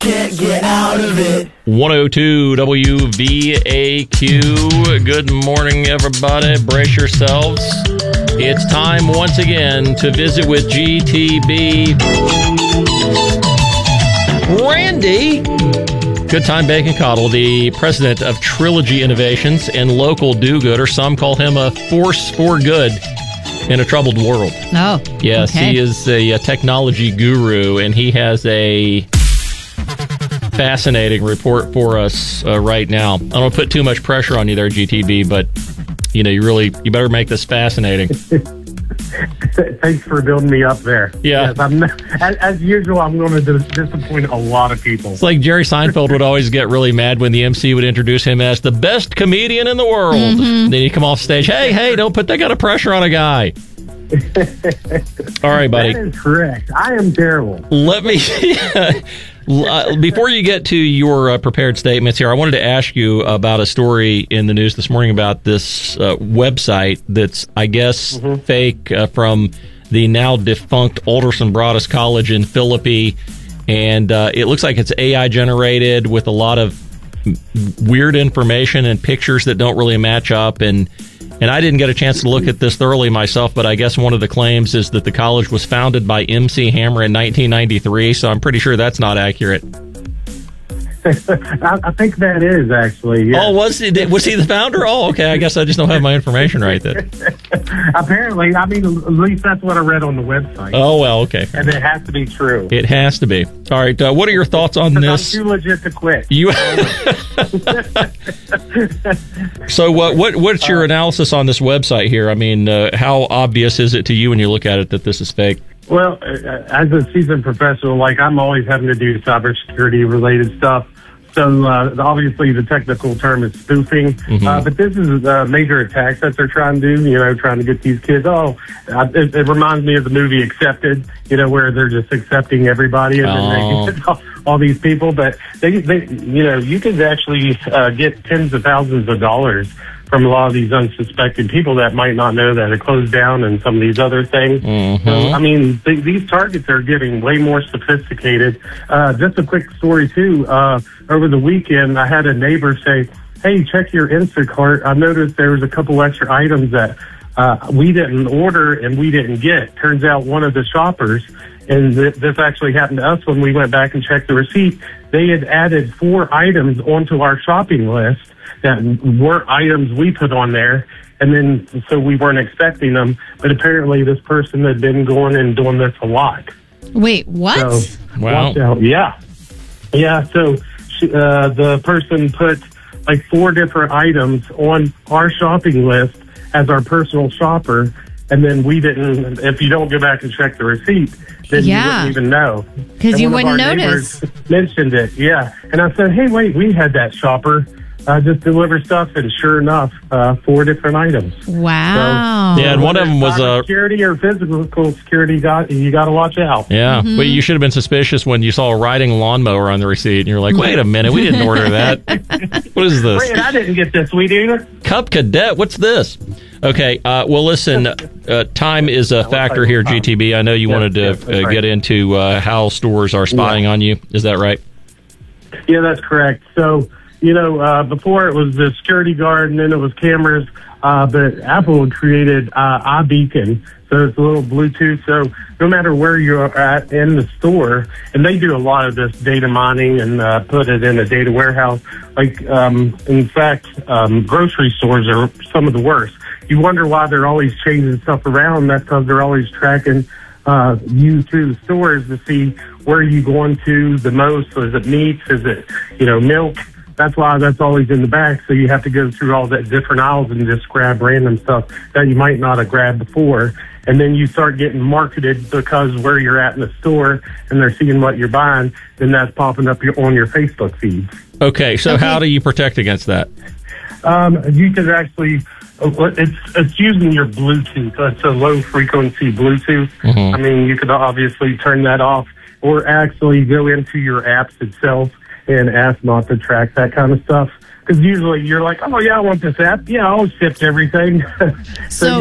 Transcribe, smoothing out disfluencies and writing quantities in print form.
can't get out of it. 102 WVAQ. Good morning, everybody. Brace yourselves. It's time once again to visit with GTB. Randy. Good Time Bacon Cottle, the president of Trilogy Innovations and local do-gooder. Some call him a force for good in a troubled world. Oh, yes, okay. He is a technology guru, and he has a fascinating report for us right now. I don't want to put too much pressure on you there, GTB, but you better make this fascinating. Thanks for building me up there. Yeah. Yes, as usual, I'm going to disappoint a lot of people. It's like Jerry Seinfeld would always get really mad when the MC would introduce him as the best comedian in the world. Mm-hmm. Then he'd come off stage, hey, don't put that kind of pressure on a guy. All right, buddy. That is correct. I am terrible. Let me... before you get to your prepared statements here, I wanted to ask you about a story in the news this morning about this website that's, I guess, fake from the now defunct Alderson Broaddus College in Philippi. And it looks like it's AI generated with a lot of weird information and pictures that don't really match up. And I didn't get a chance to look at this thoroughly myself, but I guess one of the claims is that the college was founded by MC Hammer in 1993, so I'm pretty sure that's not accurate. I think that is, actually. Yes. Oh, was he the founder? Oh, okay. I guess I just don't have my information right then. Apparently. I mean, at least that's what I read on the website. Oh, well, okay. And it has to be true. It has to be. All right. What are your thoughts on this? I'm too legit to quit. So what's your analysis on this website here? I mean, how obvious is it to you when you look at it that this is fake? Well, as a seasoned professional, I'm always having to do cybersecurity-related stuff. So, obviously, the technical term is spoofing. Mm-hmm. But this is major attacks that they're trying to do, trying to get these kids. It reminds me of the movie Accepted, where they're just accepting everybody and then they get all these people. But, they you could actually get tens of thousands of dollars from a lot of these unsuspecting people that might not know that it closed down and some of these other things. Mm-hmm. So, I mean, these targets are getting way more sophisticated. Just a quick story, too. Over the weekend, I had a neighbor say, hey, check your Instacart. I noticed there was a couple extra items that we didn't order and we didn't get. Turns out one of the shoppers, and this actually happened to us when we went back and checked the receipt, they had added 4 items onto our shopping list that weren't items we put on there, and then so we weren't expecting them. But apparently, this person had been going and doing this a lot. Wait, what? So, wow. Yeah. So the person put 4 different items on our shopping list as our personal shopper, and then we didn't. If you don't go back and check the receipt, then you wouldn't even know. Because you wouldn't notice. Mentioned it, yeah. And I said, hey, wait, we had that shopper. Just deliver stuff, and sure enough, 4 different items. Wow. So, and one of them was security or physical security. You got to watch out. Yeah, but you should have been suspicious when you saw a riding lawnmower on the receipt, and you're like, "Wait a minute, we didn't order that. What is this? Wait, I didn't get this sweet either. Cub Cadet, what's this?" Okay, well, listen, time is a factor here, GTB. I know you wanted to get into how stores are spying on you. Is that right? Yeah, that's correct. So, before it was the security guard and then it was cameras, but Apple created iBeacon. So it's a little Bluetooth. So no matter where you're at in the store, and they do a lot of this data mining and put it in a data warehouse. In fact, grocery stores are some of the worst. You wonder why they're always changing stuff around. That's because they're always tracking you through the stores to see where you going to the most. Is it meats? Is it, milk? That's why that's always in the back. So you have to go through all that different aisles and just grab random stuff that you might not have grabbed before. And then you start getting marketed because where you're at in the store and they're seeing what you're buying, then that's popping up on your Facebook feeds. Okay, so how do you protect against that? You can actually, it's using your Bluetooth. It's a low frequency Bluetooth. Mm-hmm. I mean, you could obviously turn that off or actually go into your apps itself and ask not to track that kind of stuff. Because usually you're like, oh, yeah, I want this app. Yeah, I'll accept everything. So